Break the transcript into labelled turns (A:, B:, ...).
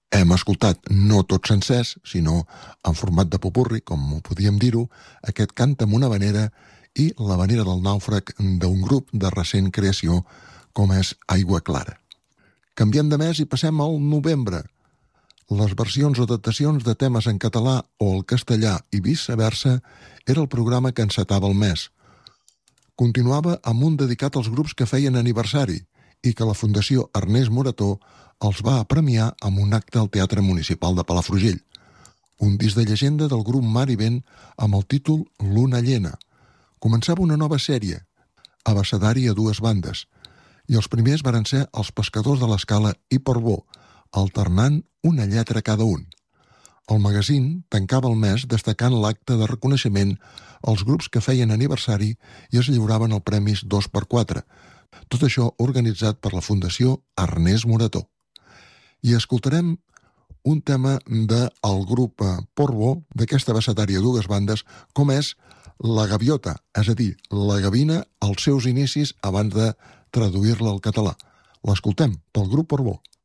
A: Hem escoltat, no tots sencers, sinó en format de popurri, com ho podíem dir-ho, aquest Canta amb una havanera i l'havanera del nàufrag d'un grup de recent creació com és Aigua Clara. Canviem de mes i passem al novembre. Les versions o adaptacions de temes en català o el castellà i viceversa era el programa que encetava el mes. Continuava amb un dedicat als grups que feien aniversari i que la Fundació Ernest Morató els va premiar amb un acte al Teatre Municipal de Palafrugell. Un disc de llegenda del grup Mar i Vent amb el títol Luna Llena. Començava una nova sèrie, abecedari a dues bandes, i els primers varen ser Els Pescadors de l'Escala i Portbó, alternant una lletra cada un. El magazín tancava el mes destacant l'acte de reconeixement als grups que feien aniversari i es lliuraven els premis 2x4. Tot això organitzat per la Fundació Ernest Morató. I escoltarem un tema del grup Portbó, d'aquesta abecedària a dues bandes, com és La Gaviota, és a dir, la gavina als seus inicis abans de traduir-la al català. L'escoltem pel grup Portbó.